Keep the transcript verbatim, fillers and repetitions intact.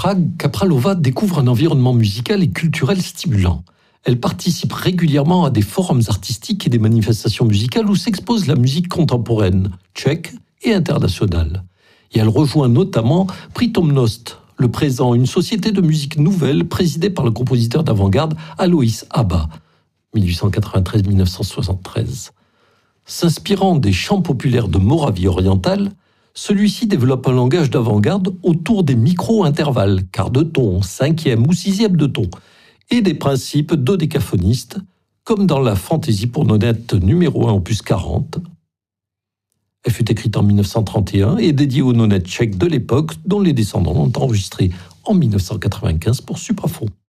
Prague, Kapralova découvre un environnement musical et culturel stimulant. Elle participe régulièrement à des forums artistiques et des manifestations musicales où s'expose la musique contemporaine, tchèque et internationale. Et elle rejoint notamment Přítomnost, le présent, une société de musique nouvelle présidée par le compositeur d'avant-garde Alois Hába, dix-huit cent quatre-vingt-treize à dix-neuf cent soixante-treize. S'inspirant des chants populaires de Moravie orientale, celui-ci développe un langage d'avant-garde autour des micro-intervalles, quart de ton, cinquième ou sixième de ton, et des principes dodécaphonistes, comme dans la Fantaisie pour nonnettes numéro un opus quarante. Elle fut écrite en dix-neuf cent trente et un et dédiée aux nonnettes tchèques de l'époque, dont les descendants l'ont enregistrée en dix-neuf cent quatre-vingt-quinze pour Supraphon.